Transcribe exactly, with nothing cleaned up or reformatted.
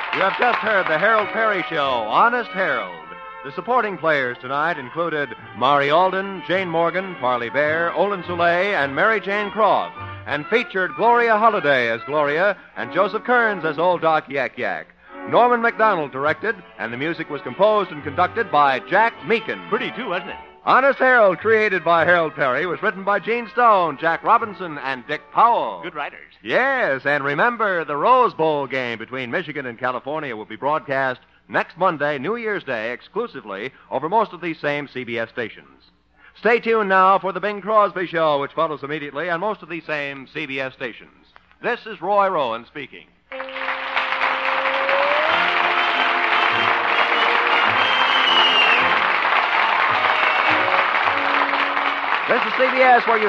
You have just heard the Harold Perry Show, Honest Harold. The supporting players tonight included Mari Alden, Jane Morgan, Parley Bear, Olin Soule, and Mary Jane Croft, and featured Gloria Holliday as Gloria and Joseph Kearns as Old Doc Yak Yak. Norman MacDonald directed, and the music was composed and conducted by Jack Meakin. Pretty, too, wasn't it? Honest Harold, created by Harold Perry, was written by Gene Stone, Jack Robinson, and Dick Powell. Good writers. Yes, and remember, the Rose Bowl game between Michigan and California will be broadcast next Monday, New Year's Day, exclusively over most of these same C B S stations. Stay tuned now for the Bing Crosby Show, which follows immediately on most of these same C B S stations. This is Roy Rowan speaking. This is C B S, where you